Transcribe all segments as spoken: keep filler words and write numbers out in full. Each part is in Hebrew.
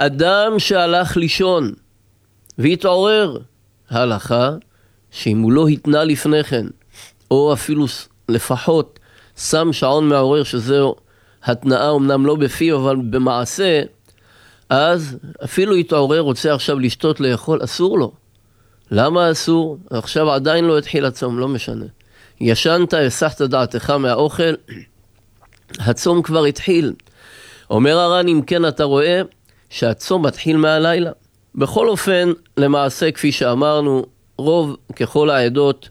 אדם שהלך לישון והתעורר, ההלכה שאם הוא לא התנה לפני כן, או אפילו לפחות שם שעון מעורר, שזו התנאה אמנם לא בפי אבל במעשה, אז אפילו התעורר, רוצה עכשיו לשתות לאכול, אסור לו. למה אסור? עכשיו עדיין לא התחיל הצום, לא משנה. ישנת, הסחת דעתך מהאוכל, הצום כבר התחיל. אומר הר"ן, אם כן אתה רואה שהצום מתחיל מהלילה. בכל אופן, למעשה כפי שאמרנו, רוב ככל העדות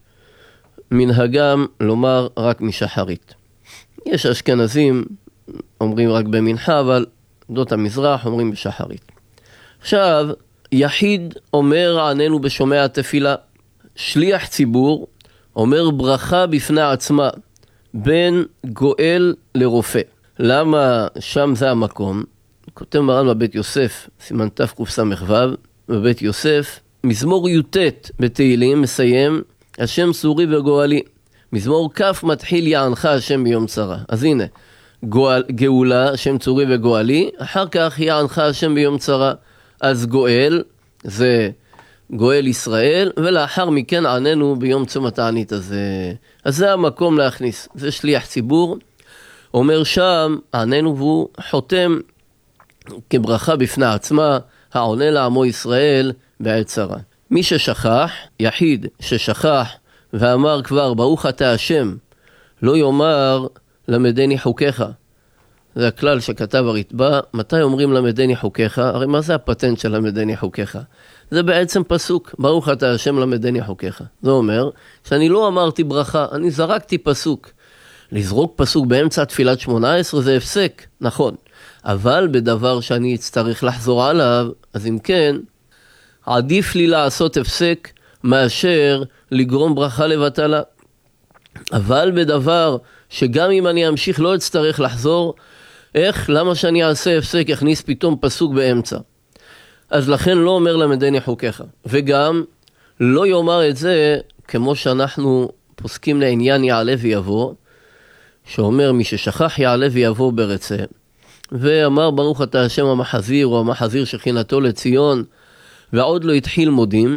מנהגם לומר רק משחרית. יש אשכנזים אומרים רק במנחה, אבל עדות המזרח אומרים בשחרית. עכשיו, יחיד אומר עננו בשומע התפילה. שליח ציבור אומר ברכה בפני עצמה, בין גואל לרופא. למה שם זה המקום? כותב מרן בבית יוסף, סימן תקס"ו, בבית יוסף, מזמור י"ט בתהילים מסיים, השם סורי וגואלי. מזמור כ' מתחיל יענך השם ביום צרה. אז הנה, גואל, גאולה, השם צורי וגואלי, אחר כך יענך השם ביום צרה. אז גואל, זה גואל ישראל, ולאחר מכן עננו ביום צום התענית הזה. אז זה המקום להכניס, זה שליח ציבור, אומר שם, עננו והוא חותם כברכה בפני עצמה, העונה לעמו ישראל בעת צרה. מי ששכח, יחיד ששכח ואמר כבר ברוך אתה השם, לא יאמר למדני חוקיך. זה הכלל שכתב הרתב"א, מתי אומרים למדני חוקיך? הרי מה זה הפטנט של למדני חוקיך? זה בעצם פסוק, ברוך אתה השם למדני חוקיך. זה אומר שאני לא אמרתי ברכה, אני זרקתי פסוק. לזרוק פסוק באמצע תפילת שמונה עשרה זה הפסק, נכון. אבל בדבר שאני אצטרך לחזור עליו, אז אם כן, עדיף לי לעשות הפסק מאשר לגרום ברכה לבטלה. אבל בדבר שגם אם אני אמשיך לא אצטרך לחזור, איך? למה שאני אעשה הפסק, יכניס פתאום פסוק באמצע? אז לכן לא אומר למדני חוקיך. וגם לא יאמר את זה כמו שאנחנו פוסקים לעניין יעלה ויבוא, שאומר מי ששכח יעלה ויבוא ברצה, ואמר ברוך אתה השם המחזיר, או המחזיר שכינתו לציון, ועוד לא התחיל מודים,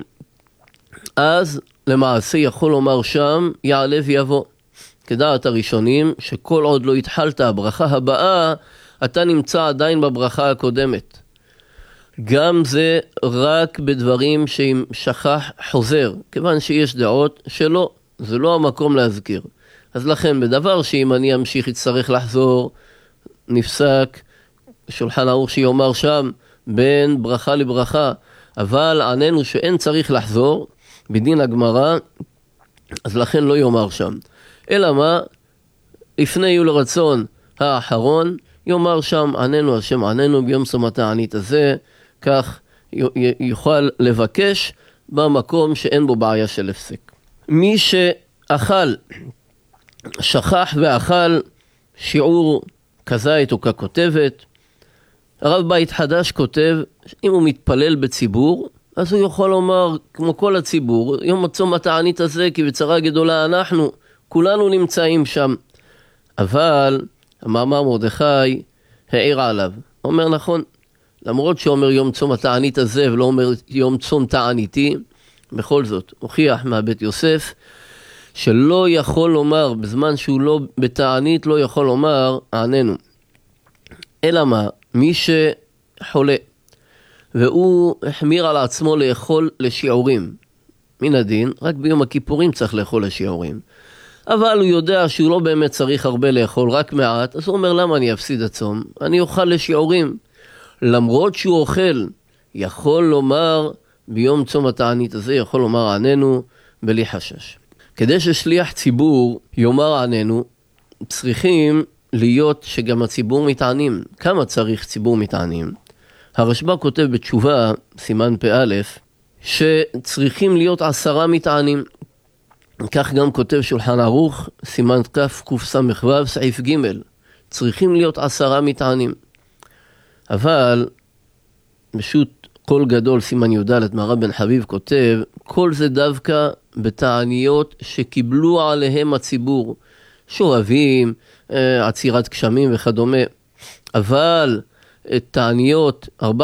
אז למעשה יכול לומר שם יעלה ויבוא. כדעת הראשונים שכל עוד לא התחלת הברכה הבאה, אתה נמצא עדיין בברכה הקודמת. גם זה רק בדברים שאם שכח חוזר, כיוון שיש דעות שלא, זה לא המקום להזכיר. אז לכן בדבר שאם אני אמשיך יצטרך לחזור, נפסק שולחן ערוך שיאמר שם בין ברכה לברכה, אבל עננו שאין צריך לחזור בדין הגמרא, אז לכן לא יאמר שם. אלא מה? לפני יהיו לרצון האחרון, יאמר שם עננו השם עננו ביום צום התענית הזה, כך יוכל לבקש במקום שאין בו בעיה של הפסק. מי שאכל, שכח ואכל שיעור כזית או ככותבת, הרב בית חדש כותב, אם הוא מתפלל בציבור, אז הוא יכול לומר, כמו כל הציבור, יום הצום התענית הזה, כי בצרה גדולה אנחנו, כולנו נמצאים שם. אבל המאמר מרדכי העיר עליו. אומר נכון, למרות שאומר יום צום התענית הזה, ולא אומר יום צום תעניתי, בכל זאת, הוכיח מהבית יוסף, שלא יכול לומר, בזמן שהוא לא בתענית, לא יכול לומר, עננו. אלא מה? מי שחולה, והוא החמיר על עצמו לאכול לשיעורים. מן הדין, רק ביום הכיפורים צריך לאכול לשיעורים. אבל הוא יודע שהוא לא באמת צריך הרבה לאכול, רק מעט, אז הוא אומר, למה אני אפסיד הצום? אני אוכל לשיעורים. למרות שהוא אוכל, יכול לומר, ביום צום התענית הזה, יכול לומר עננו בלי חשש. כדי ששליח ציבור יאמר עננו, צריכים להיות שגם הציבור מתענים. כמה צריך ציבור מתענים? הרשב"א כותב בתשובה, סימן פ"א, שצריכים להיות עשרה מתענים. כך גם כותב שולחן ערוך, סימן תקס"ו, סעיף ג', צריכים להיות עשרה מתענים. אבל, פשוט קול גדול, סימן י"ד, מהרב בן חביב כותב, כל זה דווקא בתעניות שקיבלו עליהם הציבור, שואבים, עצירת גשמים וכדומה. אבל תעניות,